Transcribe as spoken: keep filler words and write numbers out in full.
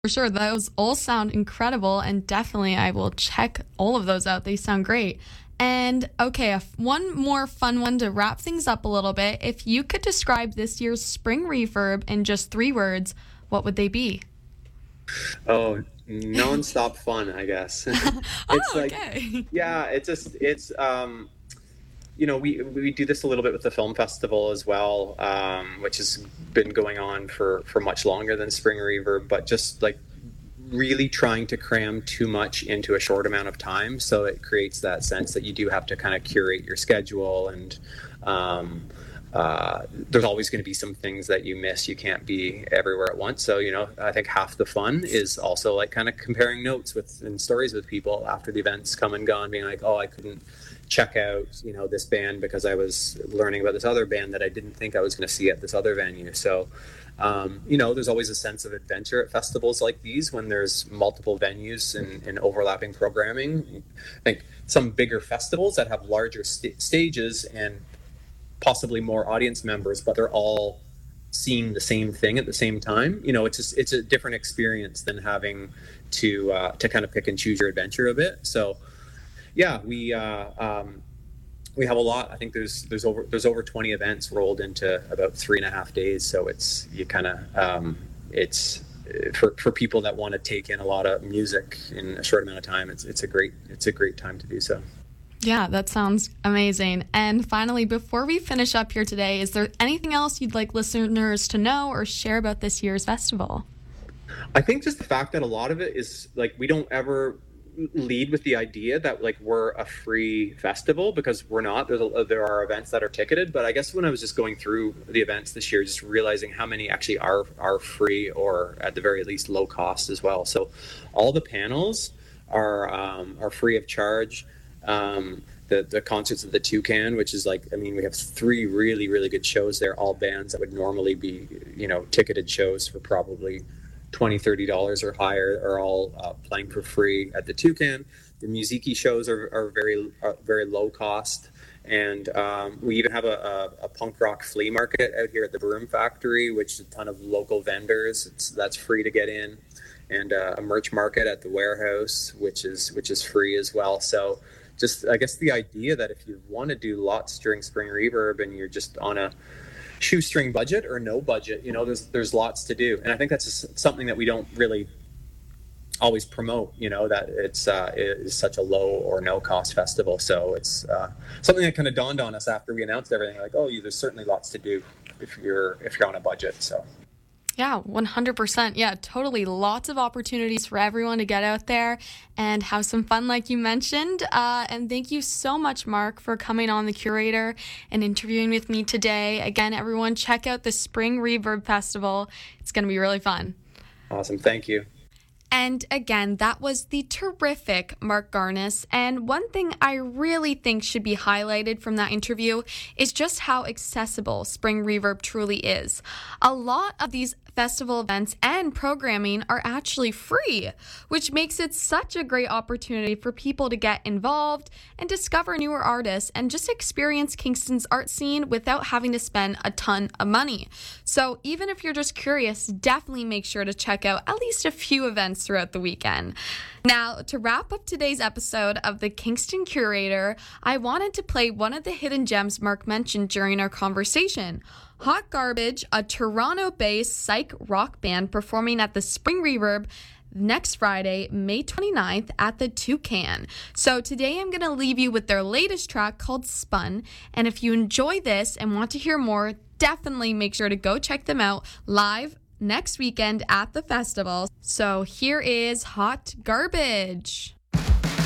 For sure. Those all sound incredible, and definitely I will check all of those out. They sound great. And okay, a f- one more fun one to wrap things up a little bit. If you could describe this year's Spring Reverb in just three words, what would they be? Oh, nonstop fun, I guess. It's Oh, like, okay. yeah, it's just it's um you know, we we do this a little bit with the film festival as well, um, which has been going on for for much longer than Spring Reverb, but just like really trying to cram too much into a short amount of time, so it creates that sense that you do have to kind of curate your schedule, and um, uh, there's always going to be some things that you miss. You can't be everywhere at once. So, you know, I think half the fun is also like kind of comparing notes with and stories with people after the events come and gone, being like, oh, I couldn't check out, you know, this band because I was learning about this other band that I didn't think I was going to see at this other venue. So, um, you know, there's always a sense of adventure at festivals like these when there's multiple venues and, and overlapping programming. I think some bigger festivals that have larger st- stages and possibly more audience members, but they're all seeing the same thing at the same time. You know, it's just, it's a different experience than having to uh, to kind of pick and choose your adventure a bit. So yeah, we uh, um, we have a lot. I think there's there's over there's over twenty events rolled into about three and a half days. So it's you kind of um, it's for for people that want to take in a lot of music in a short amount of time. It's it's a great it's a great time to do so. Yeah, that sounds amazing. And finally, before we finish up here today, is there anything else you'd like listeners to know or share about this year's festival? I think just the fact that a lot of it is like we don't ever lead with the idea that like we're a free festival, because we're not. There's a, there are events that are ticketed, but I guess when I was just going through the events this year, just realizing how many actually are are free or at the very least low cost as well. So all the panels are um, are free of charge. Um, the the concerts at the Toucan, which is like, I mean, we have three really really good shows there, all bands that would normally be, you know, ticketed shows for probably twenty, thirty dollars or higher, are all uh, playing for free at the Toucan. The Musiki shows are, are very are very low cost, and um, we even have a, a, a punk rock flea market out here at the Broom Factory, which is a ton of local vendors. It's, that's free to get in, and uh, a merch market at the Warehouse, which is which is free as well. So just, I guess, the idea that if you want to do lots during Spring Reverb and you're just on a shoestring budget or no budget, you know, there's there's lots to do, and I think that's just something that we don't really always promote. You know, that it's uh, it is such a low or no cost festival. So it's uh, something that kind of dawned on us after we announced everything. Like, oh, there's certainly lots to do if you're if you're on a budget. So. Yeah, one hundred percent. Yeah, totally. Lots of opportunities for everyone to get out there and have some fun, like you mentioned. Uh, and thank you so much, Mark, for coming on The Curator and interviewing with me today. Again, everyone, check out the Spring Reverb Festival. It's going to be really fun. Awesome. Thank you. And again, that was the terrific Mark Garnis. And one thing I really think should be highlighted from that interview is just how accessible Spring Reverb truly is. A lot of these festival events and programming are actually free, which makes it such a great opportunity for people to get involved and discover newer artists and just experience Kingston's art scene without having to spend a ton of money. So even if you're just curious, definitely make sure to check out at least a few events throughout the weekend. Now, to wrap up today's episode of the Kingston Curator, I wanted to play one of the hidden gems Mark mentioned during our conversation. Hot Garbage, a Toronto-based psych rock band performing at the Spring Reverb next Friday, May twenty-ninth at the Toucan. So today I'm going to leave you with their latest track called Spun. And if you enjoy this and want to hear more, definitely make sure to go check them out live next weekend at the festival. So here is Hot Garbage.